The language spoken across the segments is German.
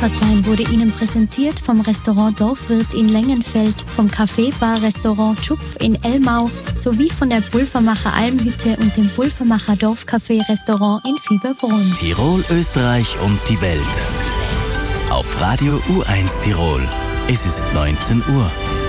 Lounge-Hotline wurde Ihnen präsentiert vom Restaurant Dorfwirt in Lengenfeld, vom Café-Bar-Restaurant Tschupf in Elmau sowie von der Pulvermacher Almhütte und dem Pulvermacher Dorfcafé-Restaurant in Fieberbrunn. Tirol, Österreich und die Welt. Auf Radio U1 Tirol. Es ist 19 Uhr.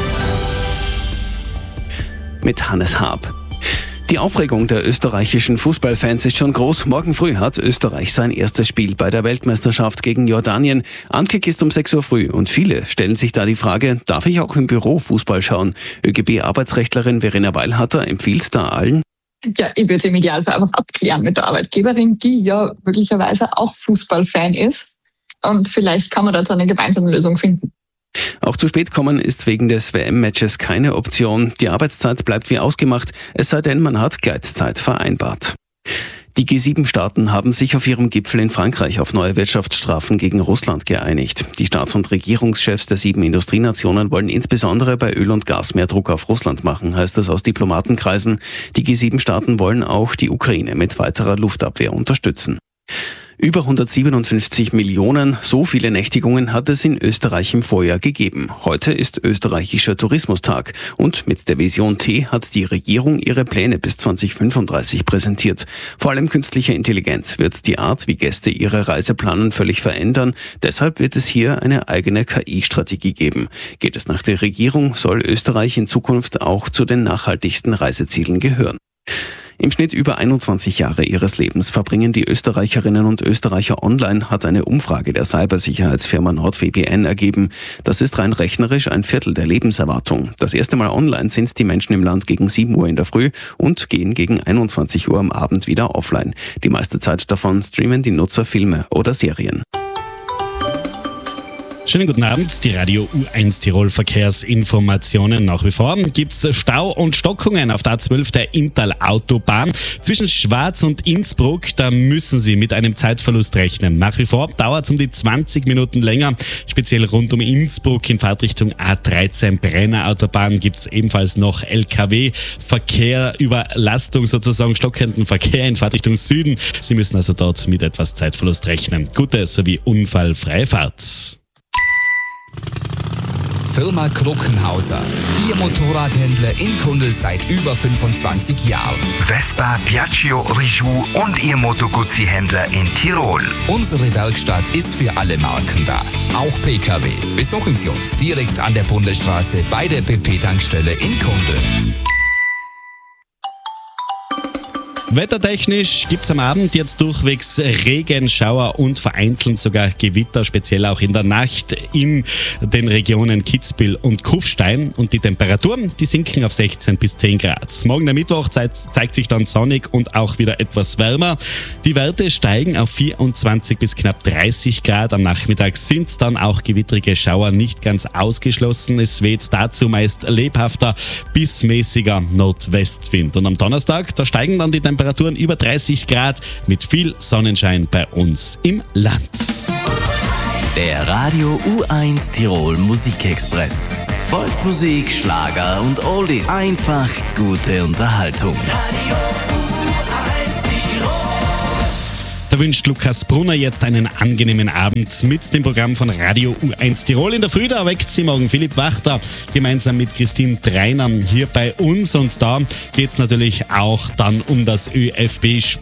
Mit Hannes Haab. Die Aufregung der österreichischen Fußballfans ist schon groß. Morgen früh hat Österreich sein erstes Spiel bei der Weltmeisterschaft gegen Jordanien. Ankick ist um 6 Uhr früh und viele stellen sich da die Frage, darf ich auch im Büro Fußball schauen? ÖGB-Arbeitsrechtlerin Verena Weilhatter empfiehlt da allen: Ja, ich würde es im Idealfall einfach abklären mit der Arbeitgeberin, die ja möglicherweise auch Fußballfan ist. Und vielleicht kann man da so eine gemeinsame Lösung finden. Auch zu spät kommen ist wegen des WM-Matches keine Option. Die Arbeitszeit bleibt wie ausgemacht, es sei denn, man hat Gleitzeit vereinbart. Die G7-Staaten haben sich auf ihrem Gipfel in Frankreich auf neue Wirtschaftsstrafen gegen Russland geeinigt. Die Staats- und Regierungschefs der 7 Industrienationen wollen insbesondere bei Öl und Gas mehr Druck auf Russland machen, heißt es aus Diplomatenkreisen. Die G7-Staaten wollen auch die Ukraine mit weiterer Luftabwehr unterstützen. Über 157 Millionen, so viele Nächtigungen hat es in Österreich im Vorjahr gegeben. Heute ist österreichischer Tourismustag und mit der Vision T hat die Regierung ihre Pläne bis 2035 präsentiert. Vor allem künstliche Intelligenz wird die Art, wie Gäste ihre Reise planen, völlig verändern. Deshalb wird es hier eine eigene KI-Strategie geben. Geht es nach der Regierung, soll Österreich in Zukunft auch zu den nachhaltigsten Reisezielen gehören. Im Schnitt über 21 Jahre ihres Lebens verbringen die Österreicherinnen und Österreicher online, hat eine Umfrage der Cybersicherheitsfirma NordVPN ergeben. Das ist rein rechnerisch ein Viertel der Lebenserwartung. Das erste Mal online sind die Menschen im Land gegen 7 Uhr in der Früh und gehen gegen 21 Uhr am Abend wieder offline. Die meiste Zeit davon streamen die Nutzer Filme oder Serien. Schönen guten Abend, die Radio U1 Tirol Verkehrsinformationen. Nach wie vor gibt's Stau und Stockungen auf der A12 der Inntal-Autobahn. Zwischen Schwaz und Innsbruck, da müssen Sie mit einem Zeitverlust rechnen. Nach wie vor dauert es um die 20 Minuten länger. Speziell rund um Innsbruck in Fahrtrichtung A13 Brenner Autobahn gibt's ebenfalls noch LKW-Verkehr, Überlastung sozusagen, stockenden Verkehr in Fahrtrichtung Süden. Sie müssen also dort mit etwas Zeitverlust rechnen. Gute sowie unfallfreie Fahrt. Firma Kruckenhauser. Ihr Motorradhändler in Kundl seit über 25 Jahren. Vespa, Piaggio, Rijou und Ihr Moto Guzzi-Händler in Tirol. Unsere Werkstatt ist für alle Marken da. Auch PKW. Besuchen Sie uns direkt an der Bundesstraße bei der BP-Tankstelle in Kundl. Wettertechnisch gibt's am Abend jetzt durchwegs Regen, Schauer und vereinzelt sogar Gewitter, speziell auch in der Nacht in den Regionen Kitzbühel und Kufstein. Und die Temperaturen, die sinken auf 16 bis 10 Grad. Morgen der Mittwoch zeigt sich dann sonnig und auch wieder etwas wärmer. Die Werte steigen auf 24 bis knapp 30 Grad. Am Nachmittag sind dann auch gewittrige Schauer nicht ganz ausgeschlossen. Es weht dazu meist lebhafter bis mäßiger Nordwestwind. Und am Donnerstag, da steigen dann die Temperaturen über 30 Grad mit viel Sonnenschein bei uns im Land. Der Radio U1 Tirol Musikexpress. Volksmusik, Schlager und Oldies. Einfach gute Unterhaltung. Radio U1 Tirol. Da wünscht Lukas Brunner jetzt einen angenehmen Abend mit dem Programm von Radio U1 Tirol. In der Früh, da weckt sie morgen Philipp Wachter gemeinsam mit Christine Treiner hier bei uns. Und da geht es natürlich auch dann um das ÖFB-Spiel.